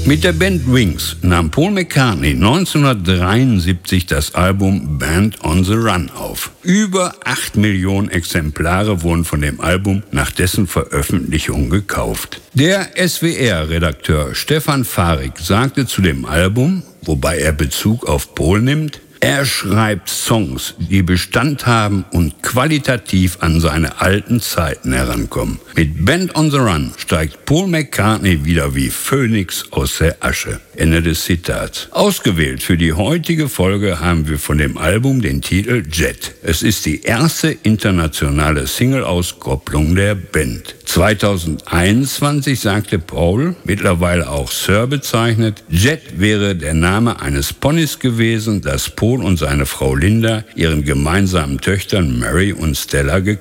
Mit der Band Wings nahm Paul McCartney 1973 das Album Band on the Run auf. Über 8 Millionen Exemplare wurden von dem Album nach dessen Veröffentlichung gekauft. Der SWR-Redakteur Stefan Fahrig sagte zu dem Album, wobei er Bezug auf Paul nimmt: Er schreibt Songs, die Bestand haben und qualitativ an seine alten Zeiten herankommen. Mit Band on the Run steigt Paul McCartney wieder wie Phönix aus der Asche. Ende des Zitats. Ausgewählt für die heutige Folge haben wir von dem Album den Titel Jet. Es ist die erste internationale Single-Auskopplung der Band. 2021 sagte Paul, mittlerweile auch Sir bezeichnet, Jet wäre der Name eines Ponys gewesen, das Paul und seine Frau Linda ihren gemeinsamen Töchtern Mary und Stella